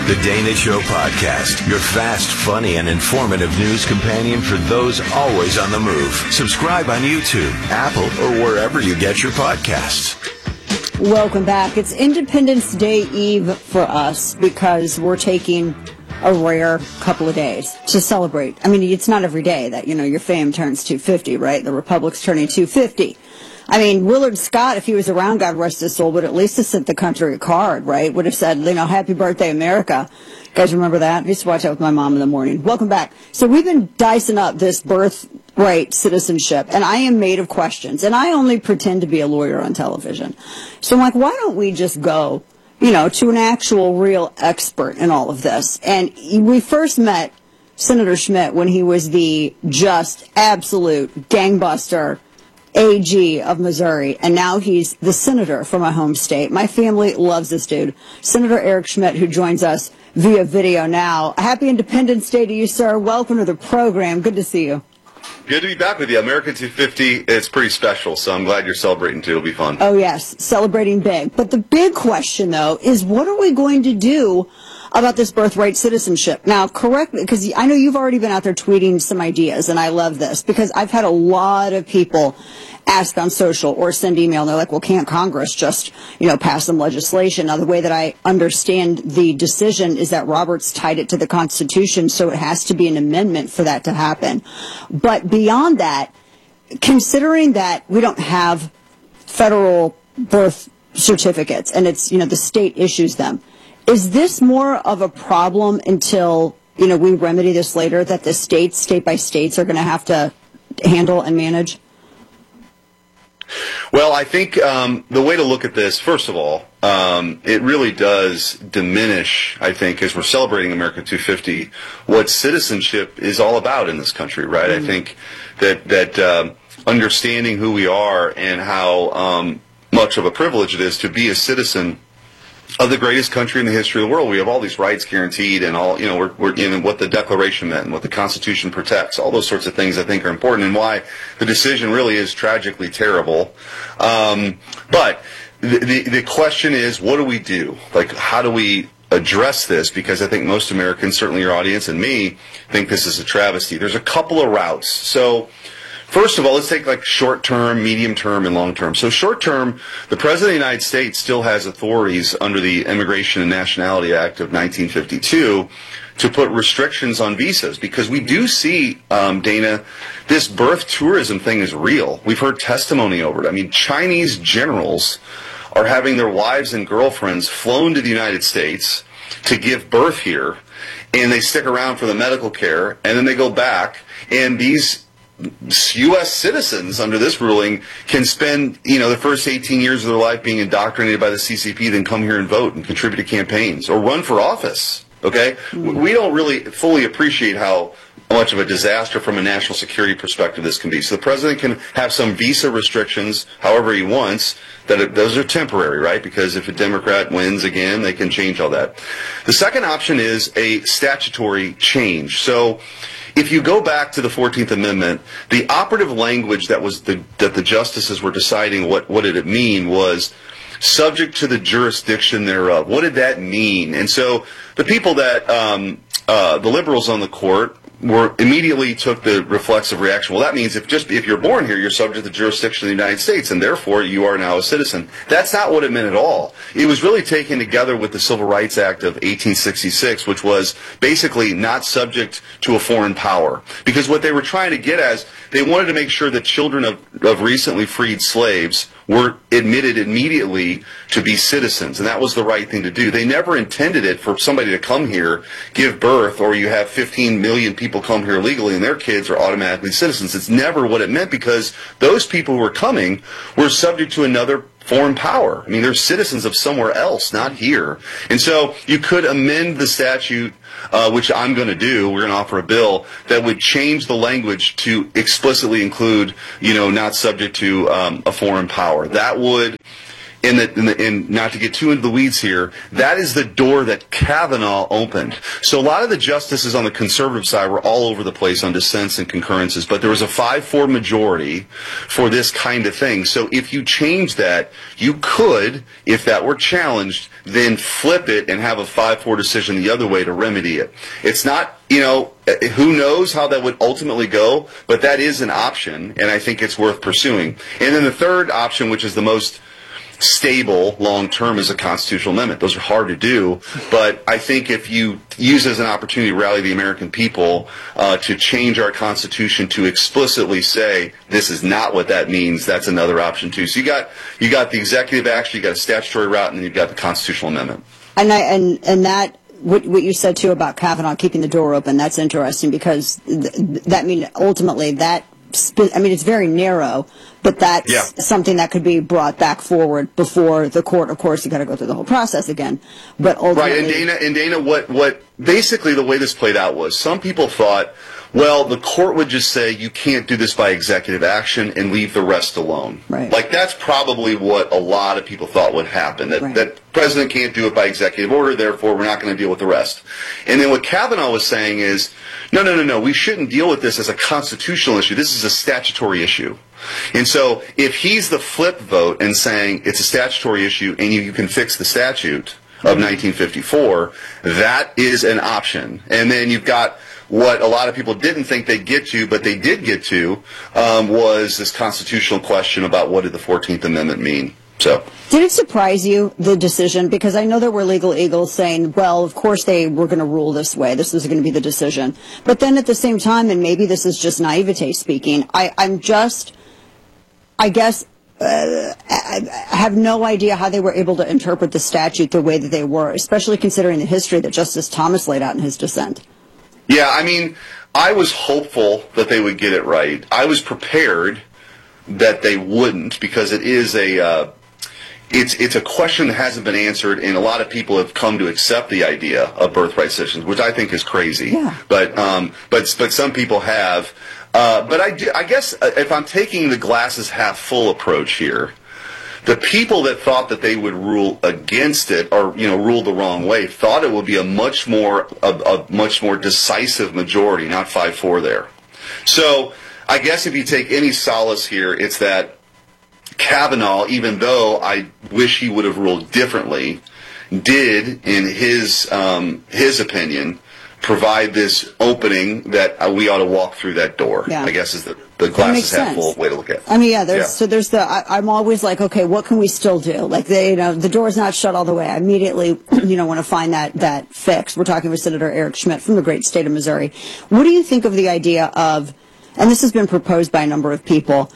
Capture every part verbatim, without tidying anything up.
The Dana Show Podcast, your fast, funny, and informative news companion for those always on the move. Subscribe on YouTube, Apple, or wherever you get your podcasts. Welcome back. It's Independence Day Eve for us because we're taking a rare couple of days to celebrate. I mean, it's not every day that, you know, your fam turns two fifty, right? The Republic's turning two fifty. I mean, Willard Scott, if he was around, God rest his soul, would at least have sent the country a card, right? Would have said, you know, happy birthday, America. You guys remember that? I used to watch that with my mom in the morning. Welcome back. So we've been dicing up this birthright citizenship, and I am made of questions. And I only pretend to be a lawyer on television. So I'm like, why don't we just go, you know, to an actual real expert in all of this? And we first met Senator Schmidt when he was the just absolute gangbuster A G of Missouri, and now he's the senator from my home state. My family loves this dude. Senator Eric Schmidt, who joins us via video now. Happy Independence Day to you, sir. Welcome to the program. Good to see you. Good to be back with you. America two fifty, it's pretty special, so I'm glad you're celebrating too. It'll be fun. Oh, yes, celebrating big. But the big question, though, is what are we going to do about this birthright citizenship? Now, correct me, because I know you've already been out there tweeting some ideas, and I love this, because I've had a lot of people ask on social or send email, and they're like, well, can't Congress just, you know, pass some legislation? Now, the way that I understand the decision is that Roberts tied it to the Constitution, so it has to be an amendment for that to happen. But beyond that, considering that we don't have federal birth certificates, and it's, you know, the state issues them, is this more of a problem until, you know, we remedy this later, that the states, state by states, are going to have to handle and manage? Well, I think um, the way to look at this, first of all, um, it really does diminish, I think, as we're celebrating America two fifty, what citizenship is all about in this country, right? Mm-hmm. I think that that um, understanding who we are and how um, much of a privilege it is to be a citizen of the greatest country in the history of the world. We have all these rights guaranteed, and all, you know, we're, we're in what the Declaration meant and what the Constitution protects. All those sorts of things I think are important, and why the decision really is tragically terrible. Um, but the, the the question is, what do we do? Like, how do we address this? Because I think most Americans, certainly your audience and me, think this is a travesty. There's a couple of routes. So, first of all, let's take like short-term, medium-term, and long-term. So short-term, the President of the United States still has authorities under the Immigration and Nationality Act of nineteen fifty-two to put restrictions on visas, because we do see, um, Dana, this birth tourism thing is real. We've heard testimony over it. I mean, Chinese generals are having their wives and girlfriends flown to the United States to give birth here, and they stick around for the medical care, and then they go back, and these U S citizens under this ruling can spend, you know, the first eighteen years of their life being indoctrinated by the C C P, then come here and vote and contribute to campaigns or run for office. Okay? Mm-hmm. We don't really fully appreciate how much of a disaster from a national security perspective this can be. So the president can have some visa restrictions however he wants. That it, those are temporary, right? Because if a Democrat wins again, they can change all that. The second option is a statutory change. So if you go back to the fourteenth Amendment, the operative language that was the, that the justices were deciding what, what did it mean was subject to the jurisdiction thereof. What did that mean? And so the people that, um, uh, the liberals on the court were immediately took the reflexive reaction. Well, that means if just if you're born here, you're subject to the jurisdiction of the United States, and therefore you are now a citizen. That's not what it meant at all. It was really taken together with the Civil Rights Act of eighteen sixty-six, which was basically not subject to a foreign power. Because what they were trying to get as, they wanted to make sure that children of, of recently freed slaves were admitted immediately to be citizens, and that was the right thing to do. They never intended it for somebody to come here, give birth, or you have fifteen million people come here legally and their kids are automatically citizens. It's never what it meant, because those people who were coming were subject to another foreign power. I mean, they're citizens of somewhere else, not here. And so you could amend the statute, uh, which I'm going to do. We're going to offer a bill that would change the language to explicitly include, you know, not subject to um, a foreign power. That would in the, in the, in not to get too into the weeds here, that is the door that Kavanaugh opened. So a lot of the justices on the conservative side were all over the place on dissents and concurrences, but there was a five four majority for this kind of thing. So if you change that, you could, if that were challenged, then flip it and have a five four decision the other way to remedy it. It's not, you know, who knows how that would ultimately go, but that is an option, and I think it's worth pursuing. And then the third option, which is the most stable long-term, is a constitutional amendment. Those are hard to do, but I think if you use it as an opportunity to rally the American people uh, to change our Constitution to explicitly say this is not what that means, that's another option too. So you got you got the executive action, you got a statutory route, and then you've got the constitutional amendment. And I, and and that what what you said too about Kavanaugh keeping the door open, that's interesting, because th- that mean ultimately that. I mean, it's very narrow, but that's yeah. something that could be brought back forward before the court. Of course, you got to go through the whole process again. But ultimately, right, and Dana, and Dana, what, what basically the way this played out was some people thought, well, the court would just say you can't do this by executive action and leave the rest alone. Right. Like that's probably what a lot of people thought would happen. That right. that president can't do it by executive order, therefore we're not going to deal with the rest. And then what Kavanaugh was saying is, no, no, no, no, we shouldn't deal with this as a constitutional issue. This is a statutory issue. And so if he's the flip vote and saying it's a statutory issue and you, you can fix the statute of nineteen fifty-four, that is an option. And then you've got what a lot of people didn't think they'd get to, but they did get to, um, was this constitutional question about what did the fourteenth Amendment mean. So, did it surprise you, the decision? Because I know there were legal eagles saying, well, of course they were going to rule this way. This was going to be the decision. But then at the same time, and maybe this is just naivete speaking, I, I'm just, I guess, uh, I, I have no idea how they were able to interpret the statute the way that they were, especially considering the history that Justice Thomas laid out in his dissent. Yeah, I mean, I was hopeful that they would get it right. I was prepared that they wouldn't, because it is a uh, it's it's a question that hasn't been answered, and a lot of people have come to accept the idea of birthright citizens, which I think is crazy. Yeah. But um, but but some people have. Uh, but I do, I guess if I'm taking the glasses half full approach here, the people that thought that they would rule against it, or you know, rule the wrong way, thought it would be a much more a, a much more decisive majority, not five four there. So I guess if you take any solace here, it's that Kavanaugh, even though I wish he would have ruled differently, did, in his um, his opinion, provide this opening that uh, we ought to walk through that door. Yeah. I guess is the, the glasses half full way to look at it. I mean, yeah, there's, yeah. so there's the, I, I'm always like, okay, what can we still do? Like, they, you know, the door's not shut all the way. I immediately, you know, want to find that, that fix. We're talking with Senator Eric Schmitt from the great state of Missouri. What do you think of the idea of, and this has been proposed by a number of people,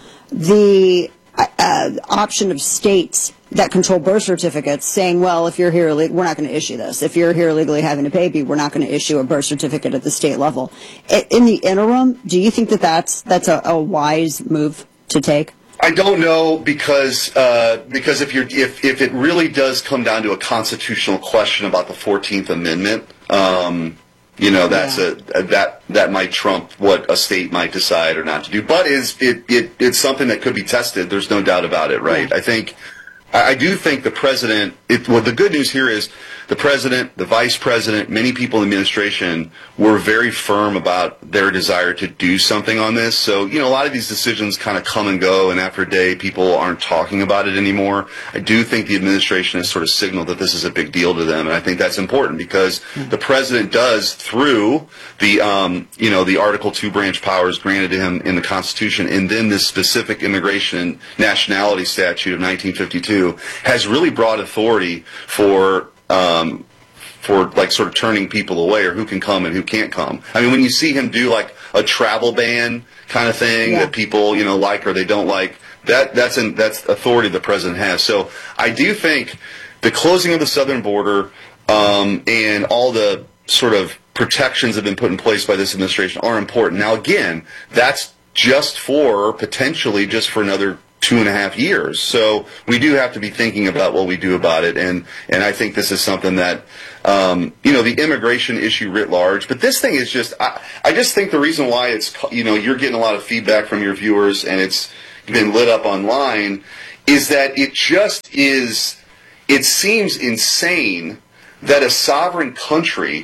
the uh, option of states that control birth certificates saying, well, if you're here, we're not going to issue this. If you're here illegally having a baby, we're not going to issue a birth certificate at the state level. In the interim, do you think that that's, that's a, a wise move to take? I don't know, because uh, because if you're if if it really does come down to a constitutional question about the fourteenth Amendment, um, you know, that's yeah. a, a that that might trump what a state might decide or not to do. But is it, it it's something that could be tested. There's no doubt about it, right? Yeah. I think. I do think the president, it, well, the good news here is the president, the vice president, many people in the administration were very firm about their desire to do something on this. So, you know, a lot of these decisions kind of come and go, and after a day, people aren't talking about it anymore. I do think the administration has sort of signaled that this is a big deal to them, and I think that's important because the president does, through the, um, you know, the Article two branch powers granted to him in the Constitution, and then this specific immigration and nationality statute of nineteen fifty-two, has really broad authority for um, for like sort of turning people away, or who can come and who can't come. I mean, when you see him do like a travel ban kind of thing yeah. that people you know like or they don't like, that that's an, that's authority the president has. So I do think the closing of the southern border um, and all the sort of protections that have been put in place by this administration are important. Now, again, that's just for potentially just for another two and a half years. So we do have to be thinking about what we do about it. And, and I think this is something that, um, you know, the immigration issue writ large, but this thing is just, I, I just think the reason why it's, you know, you're getting a lot of feedback from your viewers and it's been lit up online is that it just is, it seems insane that a sovereign country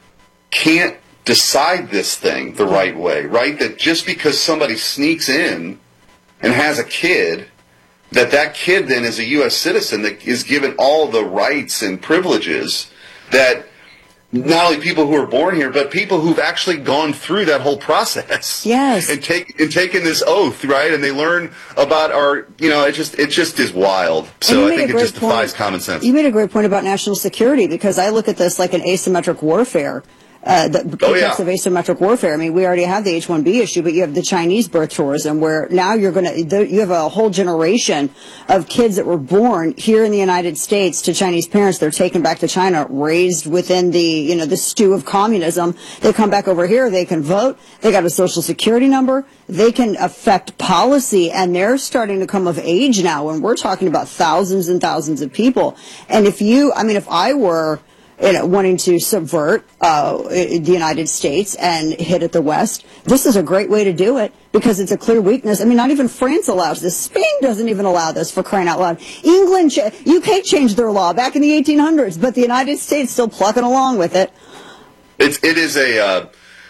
can't decide this thing the right way, right? That just because somebody sneaks in and has a kid, that that kid then is a U S citizen that is given all the rights and privileges that not only people who are born here, but people who've actually gone through that whole process. Yes. And take and taken this oath, right? And they learn about our, you know, it just it just is wild. So I think it just defies common sense. You made a great point about national security, because I look at this like an asymmetric warfare. Uh, the the oh, yeah. of asymmetric warfare. I mean, we already have the H one B issue, but you have the Chinese birth tourism, where now you're going to, you have a whole generation of kids that were born here in the United States to Chinese parents. They're taken back to China, raised within the, you know, the stew of communism. They come back over here, they can vote, they got a social security number, they can affect policy, and they're starting to come of age now, and we're talking about thousands and thousands of people. And if you, I mean, if I were, you know, wanting to subvert uh, the United States and hit at the West, this is a great way to do it, because it's a clear weakness. I mean, not even France allows this. Spain doesn't even allow this, for crying out loud. England, U K changed their law back in the eighteen hundreds, but the United States still plucking along with it. It's, it is a... Uh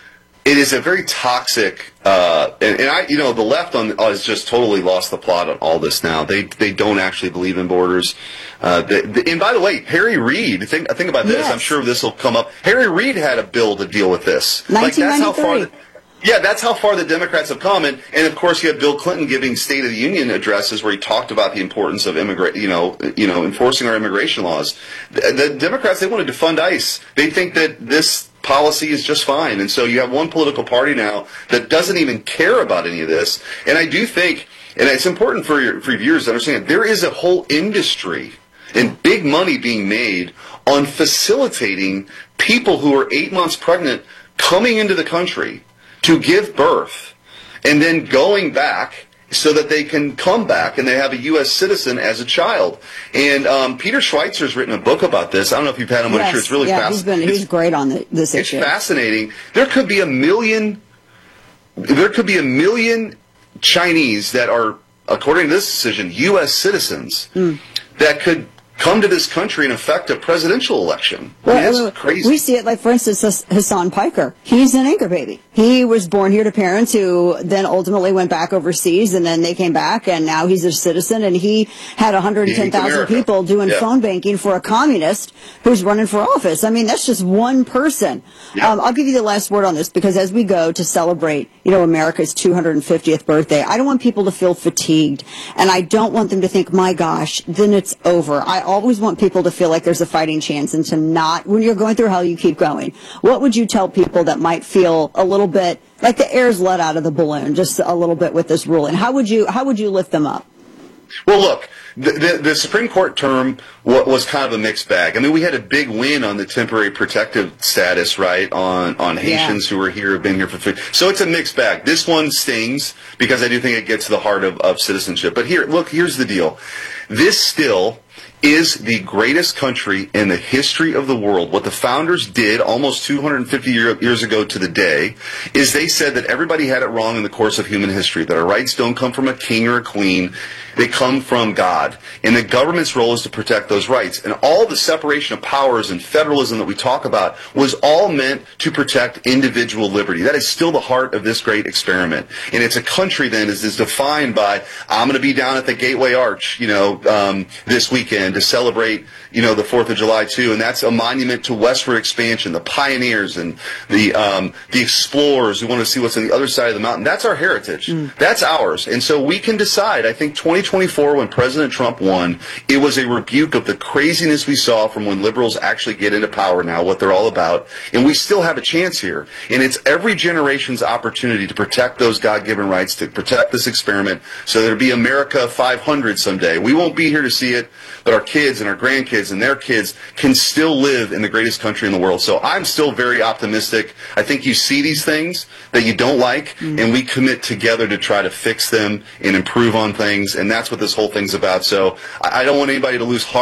It is a very toxic, uh, and, and I, you know, the left on has just totally lost the plot on all this now. They they don't actually believe in borders. Uh, they, they, and by the way, Harry Reid, think think about this. Yes. I'm sure this will come up. Harry Reid had a bill to deal with this. Like that's how far. The, yeah, that's how far the Democrats have come. And, and of course, you have Bill Clinton giving State of the Union addresses where he talked about the importance of immigrant, you know, you know, enforcing our immigration laws. The, the Democrats, they want to defund ICE. They think that this policy is just fine. And so you have one political party now that doesn't even care about any of this. And I do think, and it's important for your, for your viewers to understand, there is a whole industry and big money being made on facilitating people who are eight months pregnant coming into the country to give birth and then going back so that they can come back and they have a U S citizen as a child. And um, Peter Schweitzer's written a book about this. I don't know if you've had him on. Yes, Sure, it's really yeah, fascinating. He's, been, he's great on the, this it's issue. It's fascinating. There could be a million, there could be a million Chinese that are, according to this decision, U S citizens mm. that could come to this country and affect a presidential election. Well, I mean, that's crazy. We see it, like, for instance, Hassan Piker. He's an anchor baby. He was born here to parents who then ultimately went back overseas, and then they came back, and now he's a citizen, and he had one hundred ten thousand people doing yeah. phone banking for a communist who's running for office. I mean, that's just one person. Yep. Um, I'll give you the last word on this, because as we go to celebrate, you know, America's two hundred fiftieth birthday, I don't want people to feel fatigued, and I don't want them to think, my gosh, then it's over. I always want people to feel like there's a fighting chance, and to not, when you're going through hell, you keep going. What would you tell people that might feel a little bit like the air's let out of the balloon just a little bit with this ruling? How would you, how would you lift them up? Well, look, the, the, the Supreme Court term was kind of a mixed bag. I mean, we had a big win on the temporary protective status, right, on, on Haitians yeah. who were here, have been here for fifty. So it's a mixed bag. This one stings because I do think it gets to the heart of, of citizenship. But here, look, here's the deal. This still is the greatest country in the history of the world. What the founders did almost two hundred fifty year, years ago to the day is they said that everybody had it wrong in the course of human history, that our rights don't come from a king or a queen. They come from God. And the government's role is to protect those rights. And all the separation of powers and federalism that we talk about was all meant to protect individual liberty. That is still the heart of this great experiment. And it's a country then is, is defined by, I'm going to be down at the Gateway Arch, you know, um, this weekend to celebrate, you know, the fourth of July too. And that's a monument to westward expansion, the pioneers and the, um, the explorers who want to see what's on the other side of the mountain. That's our heritage. Mm. That's ours. And so we can decide, I think twenty twenty-four, when President Trump won, it was a rebuke of the craziness we saw from when liberals actually get into power now, what they're all about. And we still have a chance here. And it's every generation's opportunity to protect those God-given rights, to protect this experiment, so there'll be America five hundred someday. We won't be here to see it, but our kids and our grandkids and their kids can still live in the greatest country in the world. So I'm still very optimistic. I think you see these things that you don't like, mm-hmm. and we commit together to try to fix them and improve on things. And that's what this whole thing's about. So I don't want anybody to lose heart.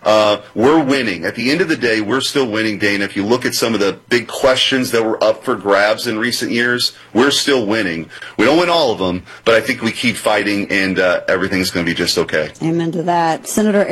Uh, we're winning. At the end of the day, we're still winning, Dana. If you look at some of the big questions that were up for grabs in recent years, we're still winning. We don't win all of them, but I think we keep fighting, and uh, everything's going to be just okay. Amen to that. Senator